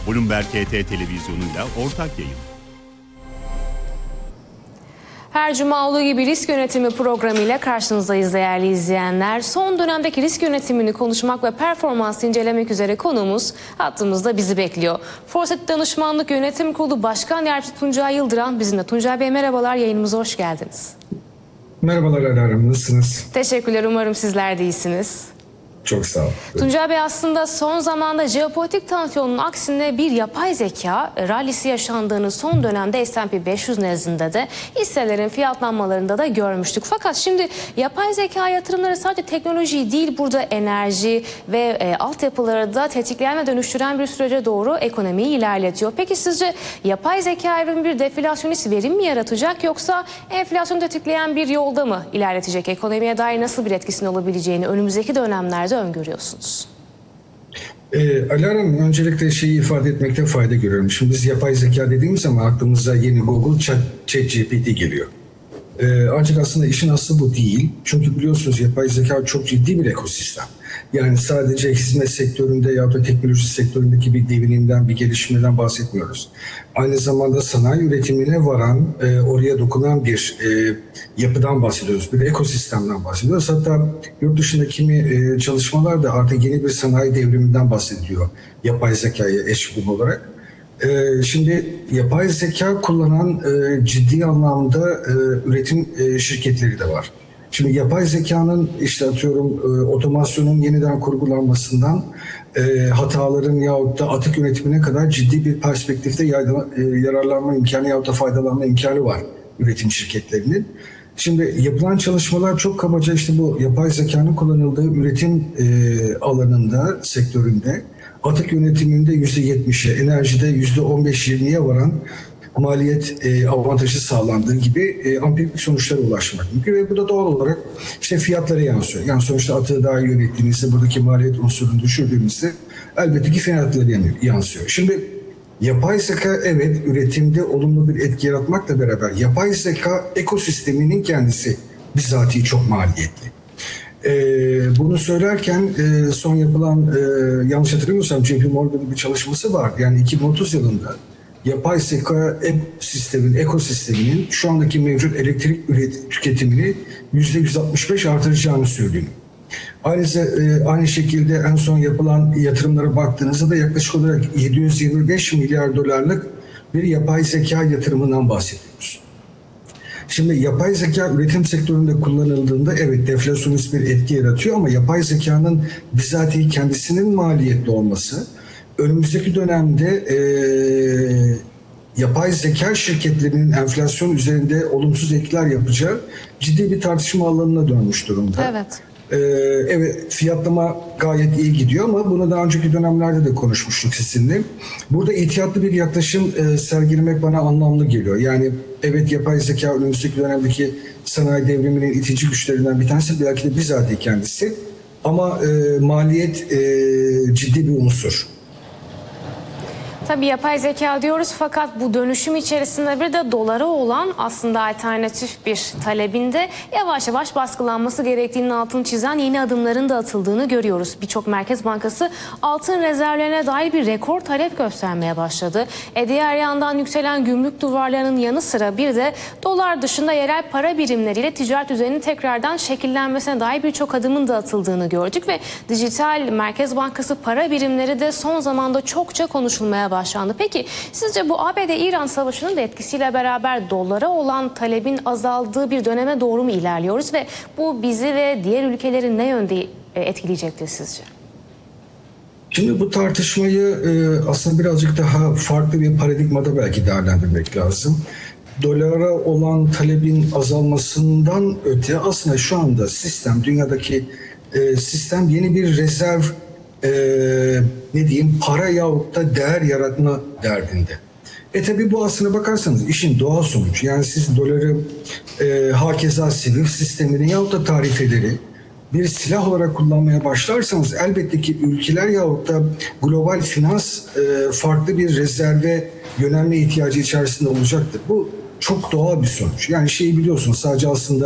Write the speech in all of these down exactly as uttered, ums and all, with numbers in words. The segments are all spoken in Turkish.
Bloomberg H T televizyonuyla ortak yayın. Her cuma olduğu gibi risk yönetimi programıyla karşınızdayız değerli izleyenler. Son dönemdeki risk yönetimini konuşmak ve performansı incelemek üzere konuğumuz hattımızda bizi bekliyor. Forset Danışmanlık Yönetim Kurulu Başkan Yardımcısı Tuncay Yıldıran bizimle. Tuncay Bey merhabalar, yayınımıza hoş geldiniz. Merhabalar Alarm, nasılsınız? Teşekkürler, umarım sizler de iyisiniz. Çok sağ olun. Tuncay Bey, aslında son zamanda jeopolitik tansiyonun aksine bir yapay zeka rallisi yaşandığını son dönemde S and P beş yüz nezdinde de hisselerin fiyatlanmalarında da görmüştük. Fakat şimdi yapay zeka yatırımları sadece teknolojiyi değil, burada enerji ve e, altyapıları da tetikleyen ve dönüştüren bir sürece doğru ekonomiyi ilerletiyor. Peki sizce yapay zeka evrim bir deflasyonist verim mi yaratacak, yoksa enflasyonu tetikleyen bir yolda mı ilerletecek? Ekonomiye dair nasıl bir etkisinin olabileceğini önümüzdeki dönemlerde öngörüyorsunuz? E, Alarm, öncelikle şeyi ifade etmekte fayda görüyorum. Şimdi biz yapay zeka dediğimiz zaman aklımıza yeni Google, Chat, ChatGPT geliyor. E, ancak aslında işin aslı bu değil. Çünkü biliyorsunuz yapay zeka çok ciddi bir ekosistem. Yani sadece hizmet sektöründe ya da teknoloji sektöründeki bir devinimden, bir gelişmeden bahsetmiyoruz. Aynı zamanda sanayi üretimine varan, e, oraya dokunan bir e, yapıdan bahsediyoruz. Bir ekosistemden bahsediyoruz. Hatta yurt dışında kimi e, çalışmalarda artık yeni bir sanayi devriminden bahsediliyor. Yapay zekaya eşgün olarak. E, şimdi yapay zeka kullanan e, ciddi anlamda e, üretim e, şirketleri de var. Şimdi yapay zekanın işte atıyorum e, otomasyonun yeniden kurgulanmasından e, hataların yahut da atık yönetimine kadar ciddi bir perspektifte yayla, e, yararlanma imkanı yahut da faydalanma imkanı var üretim şirketlerinin. Şimdi yapılan çalışmalar çok kabaca işte bu yapay zekanın kullanıldığı üretim e, alanında, sektöründe atık yönetiminde yüzde yetmişe, enerjide yüzde on beş yirmiye varan maliyet e, avantajı sağlandığı gibi e, ampirik sonuçlara ulaşmak mümkün ve bu da doğal olarak işte fiyatlara yansıyor. Yani sonuçta atığı daha iyi yönettiğinizde, buradaki maliyet unsurunu düşürdüğünüzde elbette ki fiyatlara yansıyor. Şimdi yapay zeka evet üretimde olumlu bir etki yaratmakla beraber yapay zeka ekosisteminin kendisi bizatihi çok maliyetli. Ee, bunu söylerken e, son yapılan e, yanlış hatırlamıyorsam J P Morgan'ın bir çalışması vardı. Yani iki bin otuz yılında yapay zeka sistemin, ekosisteminin şu andaki mevcut elektrik üret, tüketimini yüzde yüz altmış beş artıracağını söylüyor. Aynı, e, aynı şekilde en son yapılan yatırımlara baktığınızda da yaklaşık olarak yedi yüz yirmi beş milyar dolarlık bir yapay zeka yatırımından bahsediyoruz. Şimdi yapay zeka üretim sektöründe kullanıldığında evet deflasyonist bir etki yaratıyor ama yapay zekanın bizatihi kendisinin maliyetli olması önümüzdeki dönemde e, yapay zeka şirketlerinin enflasyon üzerinde olumsuz etkiler yapacağı ciddi bir tartışma alanına dönmüş durumda. Evet. Ee, evet fiyatlama gayet iyi gidiyor ama bunu daha önceki dönemlerde de konuşmuştuk sizinle. Burada ihtiyatlı bir yaklaşım e, sergilemek bana anlamlı geliyor. Yani evet yapay zeka önümüzdeki dönemdeki sanayi devriminin itici güçlerinden bir tanesi, belki de bizatihi kendisi. Ama e, maliyet e, ciddi bir unsur. Tabii yapay zeka diyoruz fakat bu dönüşüm içerisinde bir de dolara olan aslında alternatif bir talebinde yavaş yavaş baskılanması gerektiğinin altını çizen yeni adımların da atıldığını görüyoruz. Birçok Merkez Bankası altın rezervlerine dair bir rekor talep göstermeye başladı. E diğer yandan yükselen gümrük duvarlarının yanı sıra bir de dolar dışında yerel para birimleriyle ticaret üzerinin tekrardan şekillenmesine dair birçok adımın da atıldığını gördük ve dijital Merkez Bankası para birimleri de son zamanda çokça konuşulmaya başlandı. Peki sizce bu A B D-İran savaşının da etkisiyle beraber dolara olan talebin azaldığı bir döneme doğru mu ilerliyoruz ve bu bizi ve diğer ülkeleri ne yönde etkileyecektir sizce? Şimdi bu tartışmayı e, aslında birazcık daha farklı bir paradigmada belki değerlendirmek lazım. Dolara olan talebin azalmasından öte aslında şu anda sistem, dünyadaki e, sistem yeni bir rezerv Ee, ne diyeyim para yahut da değer yaratma derdinde. E tabi bu aslına bakarsanız işin doğal sonucu. Yani siz doları e, hakeza sivil sistemini yahut da tarifeleri bir silah olarak kullanmaya başlarsanız elbette ki ülkeler yahut da global finans e, farklı bir rezerve yönelme ihtiyacı içerisinde olacaktır. Bu çok doğal bir sonuç. Yani şeyi biliyorsunuz, sadece aslında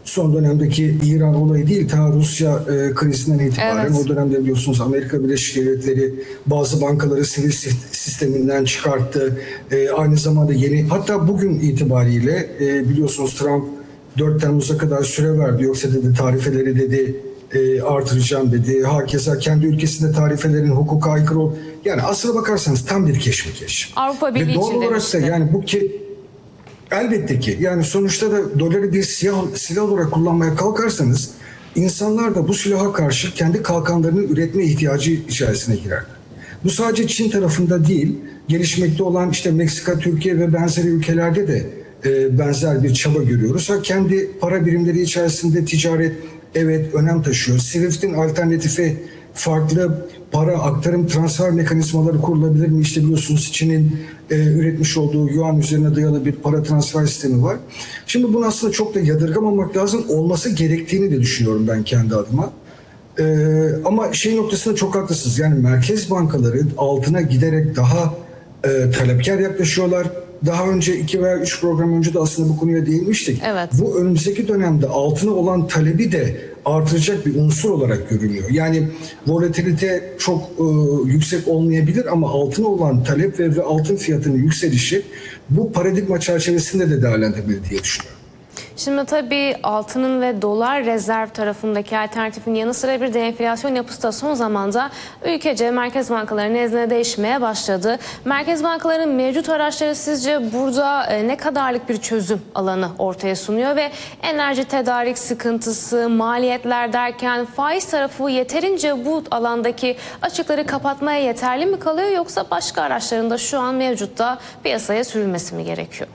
son dönemdeki İran olayı değil, ta Rusya e, krizinden itibaren Evet. o dönemde biliyorsunuz Amerika Birleşik Devletleri bazı bankaları sivil sisteminden çıkarttı. E, aynı zamanda yeni, hatta bugün itibariyle e, biliyorsunuz Trump dört Temmuz'a kadar süre verdi. Yoksa dedi tarifeleri dedi e, artıracağım dedi. Hakeza kendi ülkesinde tarifelerin hukuka aykırı ol. Yani aslına bakarsanız tam bir keşmekeş. Avrupa Birliği Ve doğal için olarak demişti. da yani bu ki elbette ki yani sonuçta da doları bir silah, silah olarak kullanmaya kalkarsanız insanlar da bu silaha karşı kendi kalkanlarını üretme ihtiyacı içerisine girer. Bu sadece Çin tarafında değil, gelişmekte olan işte Meksika, Türkiye ve benzeri ülkelerde de e, benzer bir çaba görüyoruz. Ha, kendi para birimleri içerisinde ticaret evet önem taşıyor. Swift'in alternatifi farklı para aktarım transfer mekanizmaları kurulabilir mi? İşte biliyorsunuz Çin'in e, üretmiş olduğu yuan üzerine dayalı bir para transfer sistemi var. Şimdi bunu aslında çok da yadırgamamak lazım. Olması gerektiğini de düşünüyorum ben kendi adıma. E, ama şey noktasında çok haklısınız. Yani merkez bankaları altına giderek daha e, talepkar yaklaşıyorlar. Daha önce iki veya üç program önce de aslında bu konuya değinmiştik. Evet. Bu önümüzdeki dönemde altına olan talebi de artıracak bir unsur olarak görünüyor. Yani volatilite çok e, yüksek olmayabilir ama altına olan talep ve, ve altın fiyatının yükselişi bu paradigma çerçevesinde de değerlendirilir diye düşünüyorum. Şimdi tabii altının ve dolar rezerv tarafındaki alternatifin yanı sıra bir de enflasyon yapısı da son zamanda ülkece merkez bankaları nezdinde değişmeye başladı. Merkez bankalarının mevcut araçları sizce burada ne kadarlık bir çözüm alanı ortaya sunuyor ve enerji tedarik sıkıntısı, maliyetler derken faiz tarafı yeterince bu alandaki açıkları kapatmaya yeterli mi kalıyor yoksa başka araçların da şu an mevcutta piyasaya sürülmesi mi gerekiyor?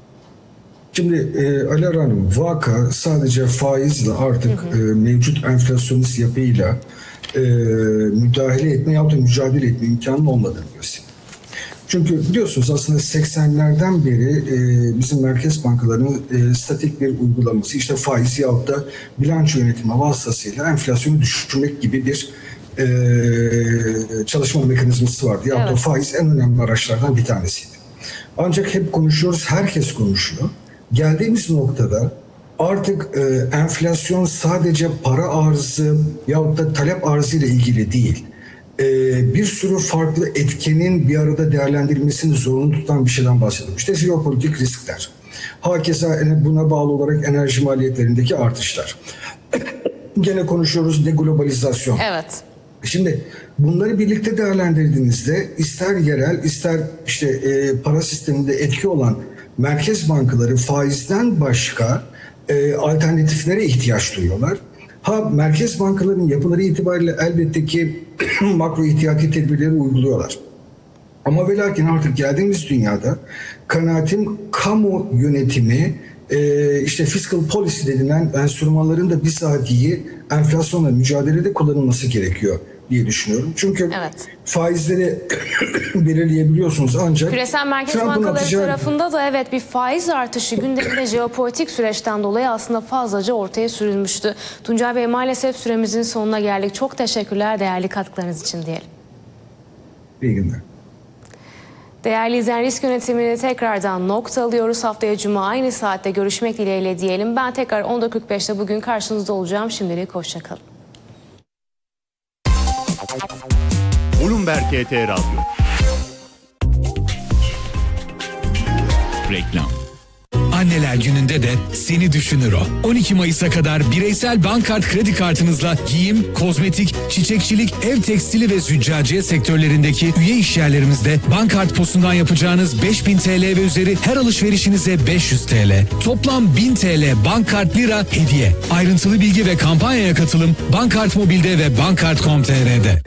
Şimdi e, Alara Hanım, vaka sadece faizle artık hı hı. E, mevcut enflasyonist yapıyla e, müdahale etme ya da mücadele etme imkanı olmadığını gösteriyor. Çünkü biliyorsunuz aslında seksenlerden beri e, bizim merkez bankalarının e, statik bir uygulaması, işte faiz yahut da bilanço yönetimi vasıtasıyla enflasyonu düşürmek gibi bir e, çalışma mekanizması vardı. Yahut da evet. Faiz en önemli araçlardan bir tanesiydi. Ancak hep konuşuyoruz, herkes konuşuyor. Geldiğimiz noktada artık e, enflasyon sadece para arzı yahut da talep arzı ile ilgili değil. E, bir sürü farklı etkenin bir arada değerlendirilmesini zorunlu tutan bir şeyden bahsediyoruz. İşte jeopolitik riskler. Hakeza buna bağlı olarak enerji maliyetlerindeki artışlar. Gene konuşuyoruz deglobalizasyon. Evet. Şimdi bunları birlikte değerlendirdiğinizde ister yerel ister işte e, para sisteminde etki olan merkez bankaları faizden başka e, alternatiflere ihtiyaç duyuyorlar. Ha merkez bankalarının yapıları itibariyle elbette ki makro ihtiyati tedbirleri uyguluyorlar. Ama ve lakin artık geldiğimiz dünyada kanaatim kamu yönetimi e, işte fiscal policy denilen enstrümanların da bizatihi enflasyonla mücadelede kullanılması gerekiyor diye düşünüyorum. Çünkü evet. faizleri belirleyebiliyorsunuz ancak küresel merkez Trump'ın bankaları atacağı... tarafında da evet bir faiz artışı gündeminde jeopolitik süreçten dolayı aslında fazlaca ortaya sürülmüştü. Tuncay Bey maalesef süremizin sonuna geldik. Çok teşekkürler değerli katkılarınız için diyelim. İyi günler. Değerli izleyen risk yönetimini tekrardan nokta alıyoruz. Haftaya Cuma aynı saatte görüşmek dileğiyle diyelim. Ben tekrar onda kırk beşte bugün karşınızda olacağım. Şimdilik hoşçakalın. Bloomberg H T Radyo. Reklam. Anneler Günü'nde de seni düşünür o. on iki Mayıs'a kadar bireysel Bankart kredi kartınızla giyim, kozmetik, çiçekçilik, ev tekstili ve züccaciye sektörlerindeki üye işyerlerimizde Bankart posundan yapacağınız beş bin T L ve üzeri her alışverişinize beş yüz T L. Toplam bin T L Bankart lira hediye. Ayrıntılı bilgi ve kampanyaya katılım Bankart Mobil'de ve bankart nokta com nokta t r'de.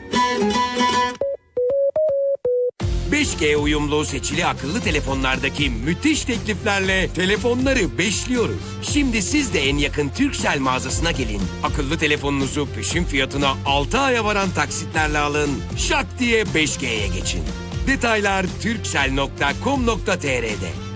beş G uyumlu seçili akıllı telefonlardaki müthiş tekliflerle telefonları beşliyoruz. Şimdi siz de en yakın Turkcell mağazasına gelin. Akıllı telefonunuzu peşin fiyatına altı aya varan taksitlerle alın. Şak diye beş G'ye geçin. Detaylar turkcell nokta com nokta t r'de.